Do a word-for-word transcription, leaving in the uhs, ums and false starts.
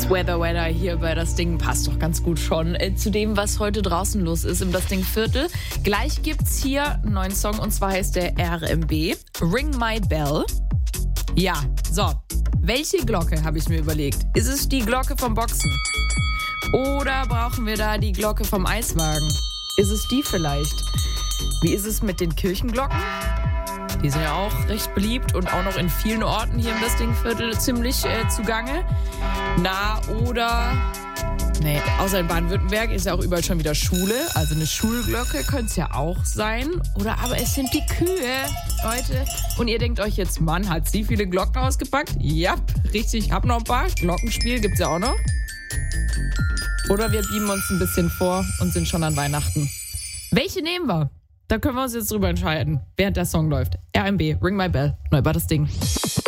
Weather, Weather hier bei Das Ding passt doch ganz gut schon äh, zu dem, was heute draußen los ist im Das Ding Viertel. Gleich gibt's hier einen neuen Song und zwar heißt der R M B. Ring My Bell. Ja, so. Welche Glocke habe ich mir überlegt? Ist es die Glocke vom Boxen? Oder brauchen wir da die Glocke vom Eiswagen? Ist es die vielleicht? Wie ist es mit den Kirchenglocken? Die sind ja auch recht beliebt und auch noch in vielen Orten hier im Das Ding Viertel ziemlich äh, zugange. Na, oder... Nee, außer in Baden-Württemberg ist ja auch überall schon wieder Schule. Also eine Schulglocke könnte es ja auch sein. Oder aber es sind die Kühe, Leute. Und ihr denkt euch jetzt, Mann, hat sie viele Glocken ausgepackt? Ja, richtig, hab noch ein paar. Glockenspiel gibt's ja auch noch. Oder wir beamen uns ein bisschen vor und sind schon an Weihnachten. Welche nehmen wir? Da können wir uns jetzt drüber entscheiden, während der Song läuft. R M B, Ring My Bell, neu bei Das Ding.